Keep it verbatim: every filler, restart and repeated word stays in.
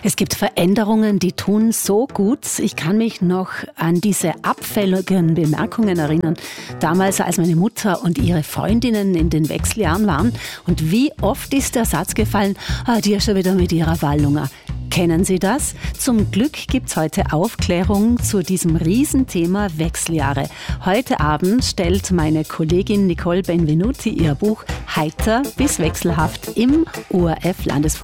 Es gibt Veränderungen, die tun so gut. Ich kann mich noch an diese abfälligen Bemerkungen erinnern. Damals, als meine Mutter und ihre Freundinnen in den Wechseljahren waren. Und wie oft ist der Satz gefallen, ah, die ist schon wieder mit ihrer Wallunga. Kennen Sie das? Zum Glück gibt's heute Aufklärung zu diesem Riesenthema Wechseljahre. Heute Abend stellt meine Kollegin Nicole Benvenuti ihr Buch Heiter bis wechselhaft im O R F Landesfunk